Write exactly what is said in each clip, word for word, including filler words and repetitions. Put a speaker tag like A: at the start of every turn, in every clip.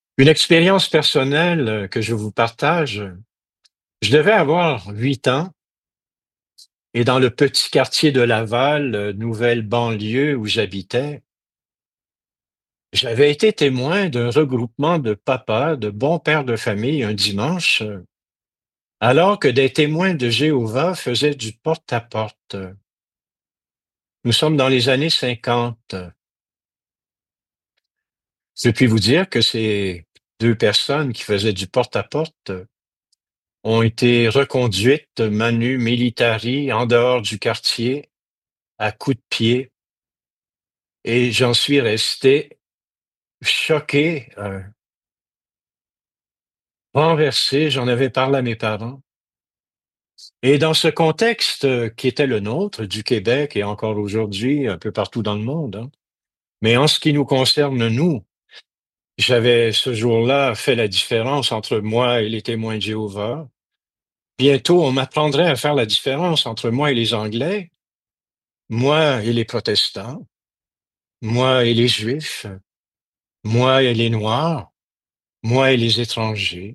A: Une expérience personnelle euh, que je vous partage. Je devais avoir huit ans et dans le petit quartier de Laval, euh, nouvelle banlieue où j'habitais, j'avais été témoin d'un regroupement de papas, de bons pères de famille un dimanche, euh, alors que des témoins de Jéhovah faisaient du porte-à-porte. Nous sommes dans les années cinquante. Je puis vous dire que ces deux personnes qui faisaient du porte-à-porte ont été reconduites manu militari en dehors du quartier à coups de pied et j'en suis resté choqué, euh, renversé. J'en avais parlé à mes parents. Et dans ce contexte euh, qui était le nôtre, du Québec et encore aujourd'hui un peu partout dans le monde, hein, mais en ce qui nous concerne, nous, j'avais ce jour-là fait la différence entre moi et les témoins de Jéhovah. Bientôt, on m'apprendrait à faire la différence entre moi et les Anglais, moi et les protestants, moi et les Juifs, moi et les Noirs, moi et les étrangers.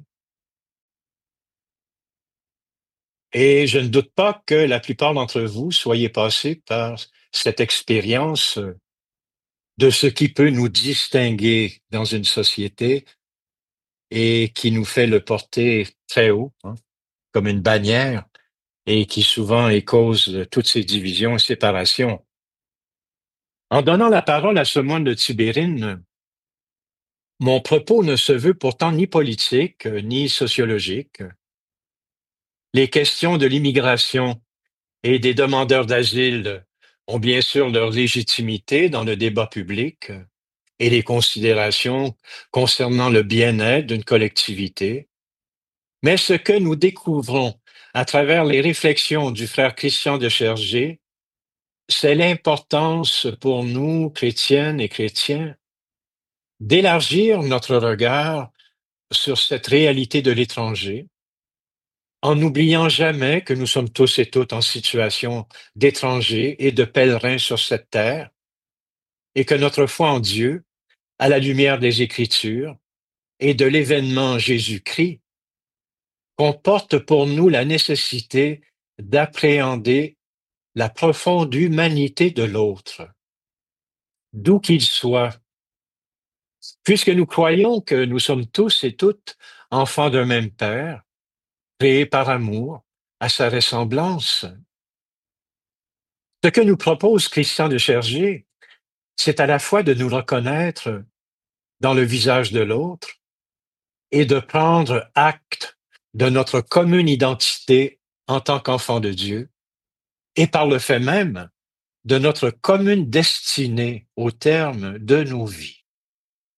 A: Et je ne doute pas que la plupart d'entre vous soyez passés par cette expérience euh, de ce qui peut nous distinguer dans une société et qui nous fait le porter très haut, hein, comme une bannière, et qui souvent est cause de toutes ces divisions et séparations. En donnant la parole à ce moine de Tibérine, mon propos ne se veut pourtant ni politique, euh, ni sociologique. Les questions de l'immigration et des demandeurs d'asile ont bien sûr leur légitimité dans le débat public et les considérations concernant le bien-être d'une collectivité, mais ce que nous découvrons à travers les réflexions du frère Christian de Chergé, c'est l'importance pour nous, chrétiennes et chrétiens, d'élargir notre regard sur cette réalité de l'étranger, en n'oubliant jamais que nous sommes tous et toutes en situation d'étrangers et de pèlerins sur cette terre, et que notre foi en Dieu, à la lumière des Écritures et de l'événement Jésus-Christ, comporte pour nous la nécessité d'appréhender la profonde humanité de l'autre, d'où qu'il soit, puisque nous croyons que nous sommes tous et toutes enfants d'un même Père, créés par amour, à sa ressemblance. Ce que nous propose Christian de Chergé, c'est à la fois de nous reconnaître dans le visage de l'autre et de prendre acte de notre commune identité en tant qu'enfant de Dieu, et par le fait même de notre commune destinée au terme de nos vies.